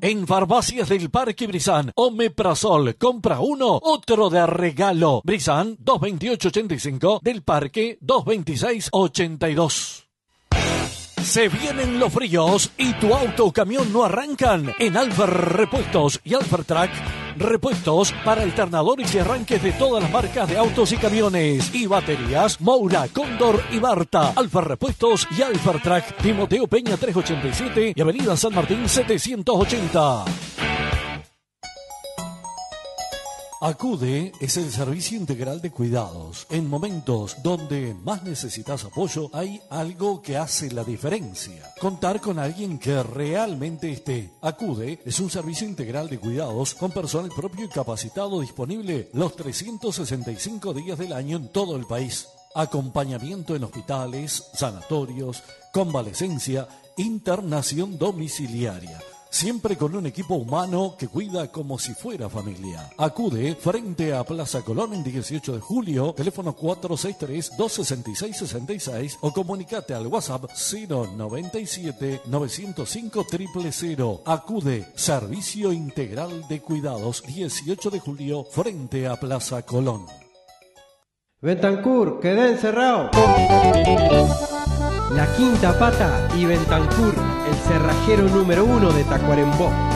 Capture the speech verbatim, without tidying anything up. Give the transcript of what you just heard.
En Farmacias del Parque Brizán, Omeprazol, compra uno, otro de regalo. Brizán, dos veintiocho ochenta y cinco, del Parque, dos veintiséis ochenta y dos. Se vienen los fríos y tu auto o camión no arrancan. En Alfer Repuestos y Alfer Track, repuestos para alternadores y arranques de todas las marcas de autos y camiones. Y baterías, Moura, Cóndor y Barta. Alfer Repuestos y Alfer Track, Timoteo Peña trescientos ochenta y siete y Avenida San Martín setecientos ochenta. Acude es el servicio integral de cuidados. En momentos donde más necesitas apoyo, hay algo que hace la diferencia. Contar con alguien que realmente esté. Acude es un servicio integral de cuidados con personal propio y capacitado disponible los trescientos sesenta y cinco días del año en todo el país. Acompañamiento en hospitales, sanatorios, convalecencia, internación domiciliaria. Siempre con un equipo humano que cuida como si fuera familia. Acude frente a Plaza Colón en dieciocho de julio, teléfono cuatro seis tres, dos seis seis, seis seis o comunicate al WhatsApp cero noventa y siete, novecientos cinco, cero cero cero. Acude, Servicio Integral de Cuidados, dieciocho de julio, frente a Plaza Colón. Bentancur, quedé encerrado. La Quinta Pata y Bentancur, el cerrajero número uno de Tacuarembó.